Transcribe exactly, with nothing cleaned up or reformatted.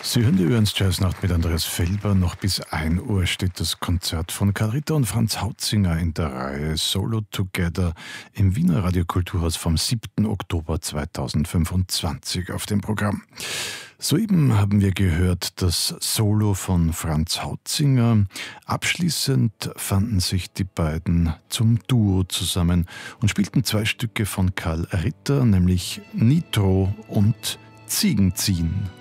Sie hören die Ernst Jazznacht mit Andreas Felber. Noch bis ein Uhr steht das Konzert von Karl Ritter und Franz Hautzinger in der Reihe Solo Together im Wiener Radiokulturhaus vom siebten Oktober zweitausendfünfundzwanzig auf dem Programm. Soeben haben wir gehört das Solo von Franz Hautzinger. Abschließend fanden sich die beiden zum Duo zusammen und spielten zwei Stücke von Karl Ritter, nämlich Nitro und Ziegenziehen.